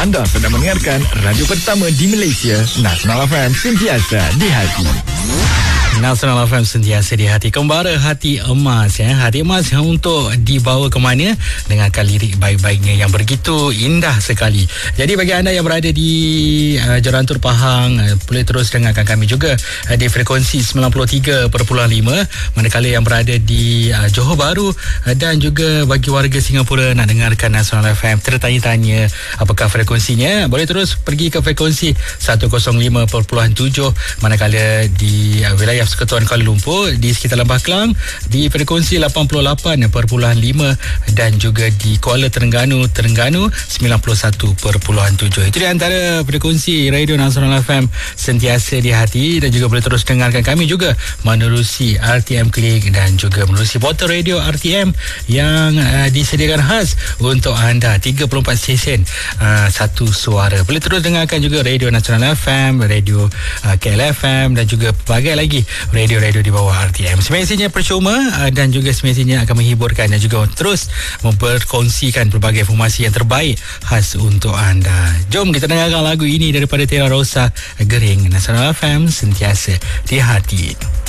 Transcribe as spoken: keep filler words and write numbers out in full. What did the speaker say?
Anda sedang mendengarkan radio pertama di Malaysia, Nasional F M, sentiasa di hati. Nasional F M sentiasa di hati. Kembara hati emas ya. Hati emas yang untuk dibawa ke mana? Dengarkan lirik baik-baiknya yang begitu indah sekali. Jadi bagi anda yang berada di uh, Jerantur Pahang, uh, boleh terus dengarkan kami juga uh, di frekuensi sembilan puluh tiga perpuluhan lima. Manakala yang berada di uh, Johor Bahru uh, dan juga bagi warga Singapura nak dengarkan Nasional F M, tertanya-tanya apakah frekuensinya, boleh terus pergi ke frekuensi seratus lima perpuluhan tujuh. Manakala di uh, wilayah Persekutuan Kuala Lumpur di sekitar Lembah Kelang di frekuensi lapan puluh lapan perpuluhan lima dan juga di Kuala Terengganu Terengganu sembilan puluh satu perpuluhan tujuh. Itu di antara frekuensi Radio Nasional F M sentiasa di hati. Dan juga boleh terus dengarkan kami juga menerusi R T M Click dan juga menerusi portal radio R T M yang uh, disediakan khas untuk anda, tiga puluh empat stesen, uh, satu suara. Boleh terus dengarkan juga Radio Nasional F M, Radio uh, K L F M dan juga pelbagai lagi radio-radio di bawah R T M. Semestinya percuma uh, dan juga semestinya akan menghiburkan dan juga terus memperkongsikan pelbagai informasi yang terbaik khas untuk anda. Jom kita dengarkan lagu ini daripada Tera Rosa, Gering. Nasional F M sentiasa di hati.